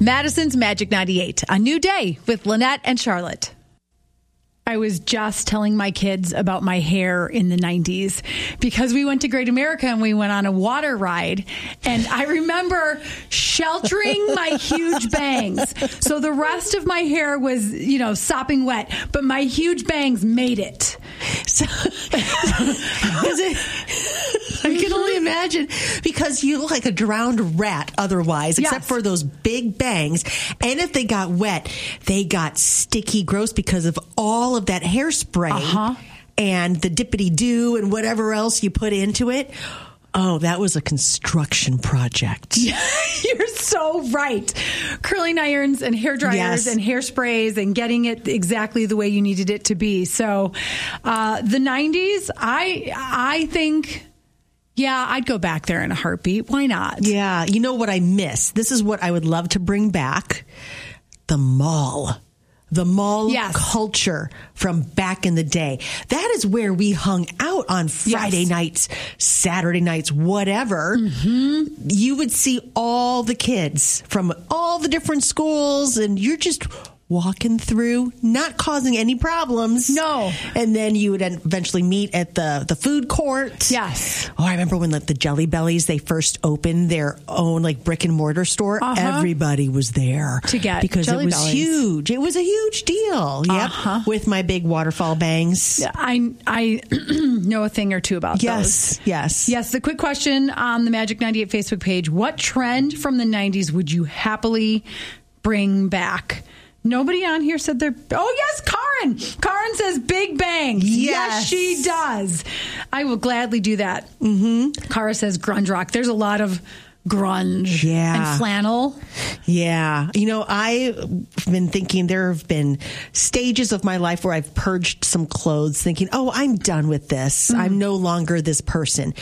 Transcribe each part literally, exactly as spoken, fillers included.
Madison's Magic ninety-eight, a new day with Lynette and Charlotte. I was just telling my kids about my hair in the nineties because we went to Great America and we went on a water ride. And I remember sheltering my huge bangs. So the rest of my hair was, you know, sopping wet, but my huge bangs made it. So, it I can only imagine, because you look like a drowned rat otherwise, except yes. for those big bangs. And if they got wet, they got sticky, gross because of all of that hairspray uh-huh. and the dippity-doo and whatever else you put into it. Oh, that was a construction project. You're so right. Curling irons and hair dryers yes. and hairsprays and getting it exactly the way you needed it to be. So uh, the nineties, I I think... Yeah, I'd go back there in a heartbeat. Why not? Yeah. You know what I miss? This is what I would love to bring back. The mall. The mall yes. culture from back in the day. That is where we hung out on Friday yes. nights, Saturday nights, whatever. Mm-hmm. You would see all the kids from all the different schools, and you're just walking through, not causing any problems. No. And then you would eventually meet at the, the food court. Yes. Oh, I remember when like, the Jelly Bellies, they first opened their own like brick and mortar store. Uh-huh. Everybody was there to get because Jelly it was Bellies. huge. It was a huge deal. Yep. Uh-huh. With my big waterfall bangs. I I know a thing or two about yes, those. Yes. Yes. The quick question on the Magic ninety-eight Facebook page: what trend from the nineties would you happily bring back? Nobody on here said they're... Oh, yes, Karen. Karen says big bangs. Yes. yes, she does. I will gladly do that. Mm-hmm. Kara says grunge rock. There's a lot of grunge yeah. and flannel. Yeah. You know, I've been thinking there have been stages of my life where I've purged some clothes thinking, oh, I'm done with this. Mm. I'm no longer this person.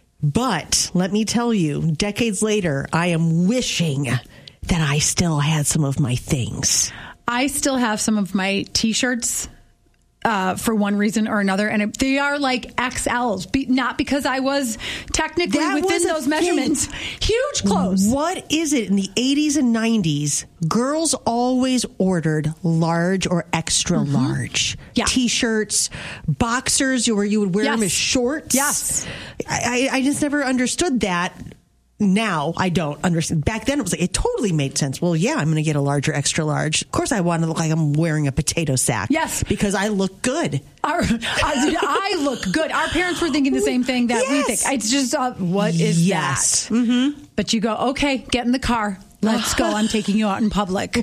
But let me tell you, decades later, I am wishing that I still had some of my things. I still have some of my T-shirts uh, for one reason or another, and it, they are like X Ls, be, not because I was technically that within was those measurements. Huge clothes. What is it in the eighties and nineties? Girls always ordered large or extra mm-hmm. large yeah. T-shirts, boxers, where you would wear yes. them as shorts. Yes, I, I just never understood that. Now I don't understand. Back then it was like, it totally made sense. Well, yeah, I'm going to get a larger, extra large. Of course I want to look like I'm wearing a potato sack. Yes. Because I look good. Our, I, I look good. Our parents were thinking the same thing that yes. we think. It's just, uh, what is yes. that? Mm-hmm. But you go, okay, get in the car. Let's go. I'm taking you out in public.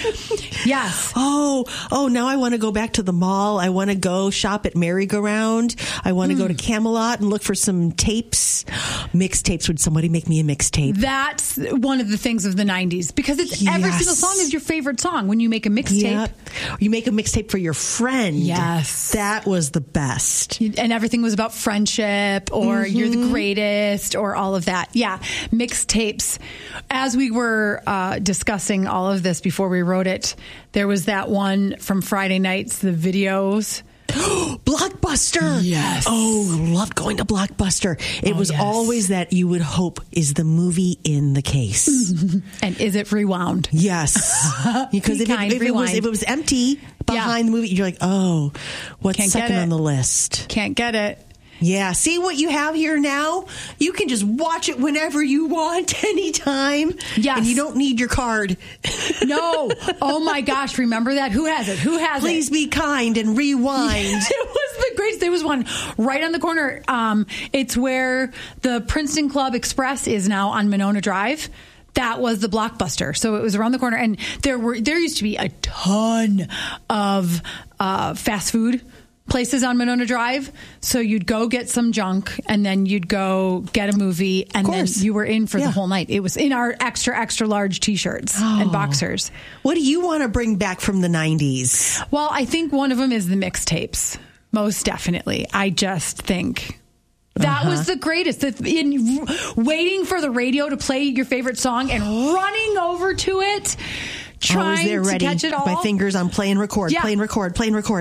Yes. Oh, oh, now I want to go back to the mall. I want to go shop at Merry-Go-Round. I want to mm. go to Camelot and look for some tapes. Mixtapes. Would somebody make me a mixtape? That's one of the things of the nineties, because it's yes. every single song is your favorite song when you make a mixtape. Yep. You make a mixtape for your friend. Yes. That was the best. And everything was about friendship or mm-hmm. you're the greatest or all of that. Yeah. Mixtapes. As we were Uh, discussing all of this before we wrote it, there was that one from Friday nights, the videos. Blockbuster. Yes. Oh, loved going to Blockbuster. It oh, was yes. always that you would hope is the movie in the case. And is it rewound? Yes. Because if, kind, it, if, it was, if it was empty behind yeah. the movie, you're like, oh, what's Can't second on the list? Can't get it. Yeah. See what you have here now? You can just watch it whenever you want, anytime. Yes. And you don't need your card. No. Oh my gosh. Remember that? Who has it? Who has Please it? Please be kind and rewind. It was the greatest. There was one right on the corner. Um, it's where the Princeton Club Express is now on Monona Drive. That was the Blockbuster. So it was around the corner. And there were, there used to be a ton of uh, fast food places on Monona Drive. So you'd go get some junk and then you'd go get a movie and then you were in for yeah. the whole night. It was in our extra, extra large T-shirts oh. and boxers. What do you want to bring back from the nineties? Well, I think one of them is the mixtapes. Most definitely. I just think that uh-huh. was the greatest. The, in waiting for the radio to play your favorite song and running over to it, trying Always there ready. to catch it all. My fingers on play and record, yeah. play and record, play and record.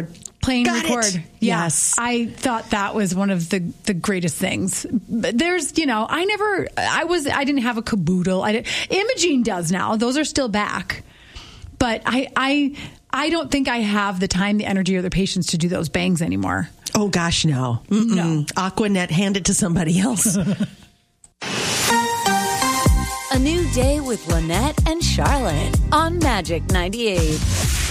playing Got record. it. Yeah, Yes. I thought that was one of the, the greatest things. But there's, you know, I never, I was, I didn't have a caboodle. I didn't, Imogene does now. Those are still back. But I, I, I don't think I have the time, the energy, or the patience to do those bangs anymore. Oh, gosh, no. Mm-mm. No. Aquanet, hand it to somebody else. A new day with Lynette and Charlotte on Magic ninety-eight.